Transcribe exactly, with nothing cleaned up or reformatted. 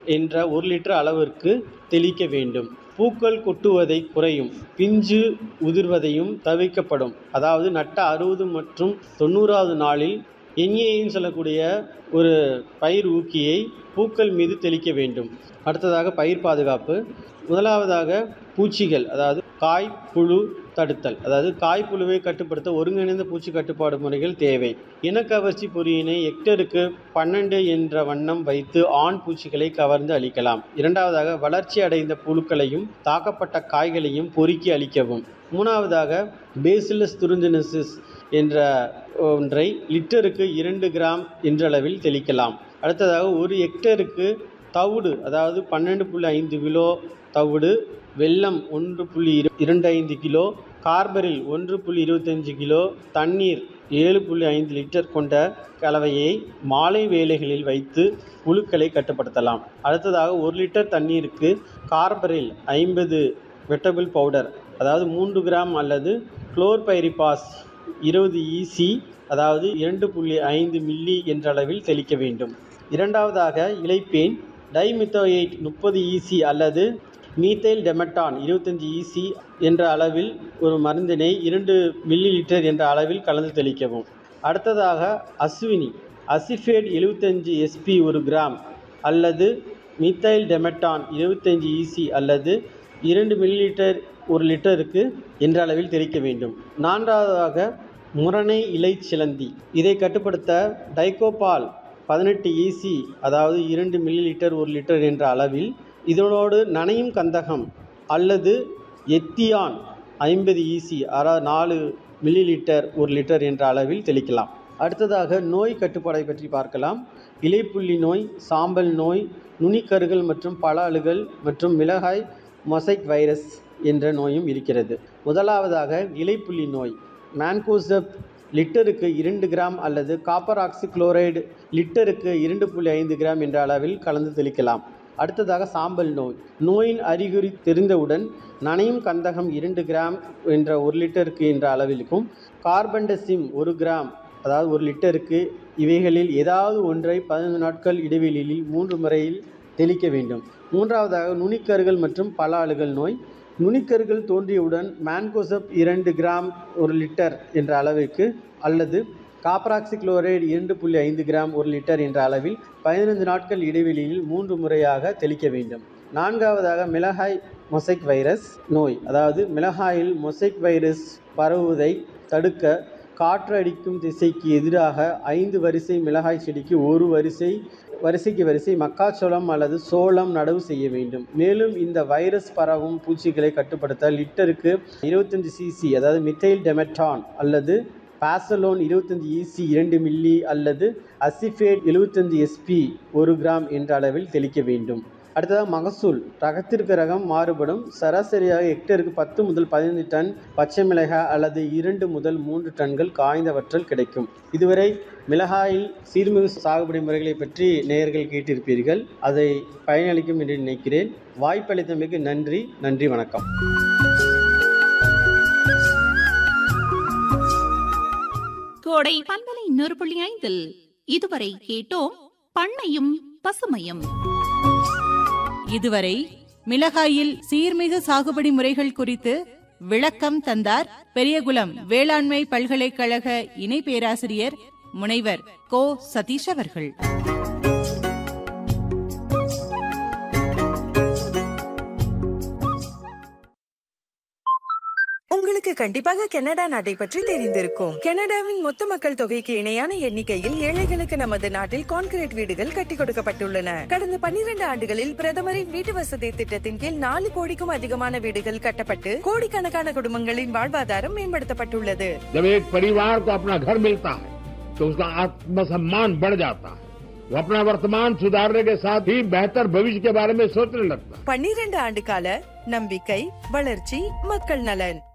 என்ற ஒரு லிட்டர் அளவிற்கு தெளிக்க வேண்டும். பூக்கள் கொட்டுவதை குறையும், பிஞ்சு உதிர்வதையும் தவிர்க்கப்படும். அதாவது நட்ட அறுபது மற்றும் தொண்ணூறாவது நாளில் என்ஏன்னு சொல்லக்கூடிய ஒரு பயிர் ஊக்கியை பூக்கள் மீது தெளிக்க வேண்டும். அடுத்ததாக பயிர் பாதுகாப்பு. முதலாவதாக பூச்சிகள், அதாவது காய் புழு தடுத்தல். அதாவது காய் புழுவை கட்டுப்படுத்த ஒருங்கிணைந்த பூச்சி கட்டுப்பாடு முறைகள் தேவை. இனக்கவர்ச்சி பொறியினை ஹெக்டருக்கு பன்னெண்டு என்ற வண்ணம் வைத்து ஆண் பூச்சிகளை கவர்ந்து அழிக்கலாம். இரண்டாவதாக வளர்ச்சி அடைந்த புழுக்களையும் தாக்கப்பட்ட காய்களையும் பொறுக்கி அழிக்கவும். மூணாவதாக பேசிலஸ் துருஞ்சினசிஸ் என்ற ஒன்றை லிட்டருக்கு இரண்டு கிராம் என்றளவில் தெளிக்கலாம். அடுத்ததாக ஒரு ஹெக்டருக்கு தவிடு, அதாவது பன்னெண்டு புள்ளி ஐந்து கிலோ தவிடு, வெல்லம் ஒன்று புள்ளி இரண்டு ஐந்து கிலோ, கார்பரில் ஒன்று புள்ளி இருபத்தஞ்சு கிலோ, தண்ணீர் ஏழு புள்ளி ஐந்து லிட்டர் கொண்ட கலவையை மாலை வேளைகளில் வைத்து புழுக்களை கட்டுப்படுத்தலாம். அடுத்ததாக ஒரு லிட்டர் தண்ணீருக்கு கார்பரில் ஐம்பது வெட்டபிள் பவுடர், அதாவது மூன்று கிராம் அல்லது குளோர்பைரிபாஸ் இருபது ஈசி, அதாவது இரண்டு புள்ளி ஐந்து மில்லி என்ற அளவில் தெளிக்க வேண்டும். இரண்டாவதாக இலைப்பேன் டைமித்தோயேட் முப்பது ஈசி அல்லது மீத்தைல் டெமட்டான் இருபத்தஞ்சு ஈசி என்ற அளவில் ஒரு மருந்தினை இரண்டு மில்லி லிட்டர் என்ற அளவில் கலந்து தெளிக்கவும். அடுத்ததாக அஸ்வினி அசிஃபேட் எழுபத்தஞ்சு எஸ்பி ஒரு கிராம் அல்லது மீத்தைல் டெமட்டான் இருபத்தஞ்சு ஈசி அல்லது இரண்டு மில்லி லிட்டர் ஒரு லிட்டருக்கு என்ற அளவில் தெளிக்க வேண்டும். நான்காவதாக முரணை இலை சிலந்தி, இதை கட்டுப்படுத்த டைகோபால் பதினெட்டு ஈசி, அதாவது இரண்டு மில்லி லிட்டர் ஒரு லிட்டர் என்ற அளவில், இதனோடு நனையும் கந்தகம் அல்லது எத்தியான் ஐம்பது ஈசி, அதாவது நாலு மில்லி லிட்டர் ஒரு லிட்டர் என்ற அளவில் தெளிக்கலாம். அடுத்ததாக நோய் கட்டுப்பாடை பற்றி பார்க்கலாம். இலைப்புள்ளி நோய், சாம்பல் நோய், நுனிக்கருகள் மற்றும் பல அழுகல் மற்றும் மிளகாய் மொசைக் வைரஸ் என்ற நோயும் இருக்கிறது. முதலாவதாக இலைப்புள்ளி நோய். மேன்கோசப் லிட்டருக்கு இரண்டு கிராம் அல்லது காப்பர் ஆக்சி குளோரைடு லிட்டருக்கு இரண்டு புள்ளி ஐந்து கிராம் என்ற அளவில் கலந்து தெளிக்கலாம். அடுத்ததாக சாம்பல் நோய். நோயின் அறிகுறி தெரிந்தவுடன் நனையும் கந்தகம் இரண்டு கிராம் என்ற ஒரு லிட்டருக்கு என்ற அளவிற்கும், கார்பன்டசிம் ஒரு கிராம், அதாவது ஒரு லிட்டருக்கு, இவைகளில் ஏதாவது ஒன்றை பதினைந்து நாட்கள் இடைவெளியில் மூன்று முறையில் தெளிக்க வேண்டும். மூன்றாவதாக நுனிக்கருகள் மற்றும் பல அழுகல் நோய். நுனிக்கருகள் தோன்றியவுடன் மேன்கோசப் இரண்டு கிராம் ஒரு லிட்டர் என்ற அளவிற்கு அல்லது காப்பராக்சி குளோரைடு இரண்டு புள்ளி ஐந்து கிராம் ஒரு லிட்டர் என்ற அளவில் பதினைந்து நாட்கள் இடைவெளியில் மூன்று முறையாக தெளிக்க வேண்டும். நான்காவதாக மிளகாய் மொசைக் வைரஸ் நோய். அதாவது மிளகாயில் மொசைக் வைரஸ் பரவுவதை தடுக்க காற்று அடிக்கும் திசைக்கு எதிராக ஐந்து வரிசை மிளகாய் செடிக்கு ஒரு வரிசை வரிசைக்கு வரிசை மக்காச்சோளம் அல்லது சோளம் நடவு செய்ய வேண்டும். மேலும் இந்த வைரஸ் பரவும் பூச்சிகளை கட்டுப்படுத்த லிட்டருக்கு இருபத்தஞ்சு சிசி, அதாவது மித்தைல் டெமட்டான் அல்லது பாசலோன் இருபத்தஞ்சு ஈசி இரண்டு மில்லி அல்லது அசிஃபேட் எழுபத்தஞ்சு எஸ்பி ஒரு கிராம் என்ற அளவில் தெளிக்க வேண்டும். அடுத்ததாக மகசூல். ரகத்திற்கு ரகம் மாறுபடும். சராசரியாக ஹெக்டருக்கு பத்து முதல் பதினைந்து டன் பச்சை மிளகாய் அல்லது இரண்டு முதல் மூன்று டன்கள் காய்ந்த வற்றல் கிடைக்கும். இதுவரை மிளகாயில் சீர்மிகு சாகுபடி முறைகளை பற்றி நேயர்கள் கேட்டிருப்பீர்கள். அதை பயனளிக்கும் என்று நினைக்கிறேன். வாய்ப்பளித்தமைக்கு நன்றி. நன்றி, வணக்கம். கோடை பண்பலை நூறு புள்ளி ஐந்தில் இதுவரை கேட்டோம் பண்ணையும் பசுமையும். இதுவரை மிளகாயில் சீர்மிகு சாகுபடி முறைகள் குறித்து விளக்கம் தந்தார் பெரியகுளம் வேளாண்மை பல்கலைக்கழக இணை பேராசிரியர் முனைவர் கோ சதீஷ் அவர்கள். உங்களுக்கு கண்டிப்பாக கனடா நாட்டை பற்றி தெரிந்திருக்கும். கனடாவின் மொத்த மக்கள் தொகைக்கு இணையான எண்ணிக்கையில் ஏழைகளுக்கு நமது நாட்டில் கான்கிரீட் வீடுகள் கட்டி கொடுக்கப்பட்டுள்ளன. கடந்த பன்னிரண்டு ஆண்டுகளில் பிரதமரின் வீட்டு வசதி திட்டத்தின் கீழ் நாலு கோடிக்கும் அதிகமான வீடுகள் கட்டப்பட்டு கோடிக்கணக்கான குடும்பங்களின் வாழ்வாதாரம் மேம்படுத்தப்பட்டுள்ளது. जब एक परिवार को अपना घर मिलता है तो उसका आत्मसम्मान बढ़ जाता है. वो अपना वर्तमान सुधारने के साथ ही बेहतर भविष्य के बारे में सोचने लगता है. பன்னிரண்டு ஆண்டு கால நம்பிக்கை, வளர்ச்சி, மக்கள் நலன்.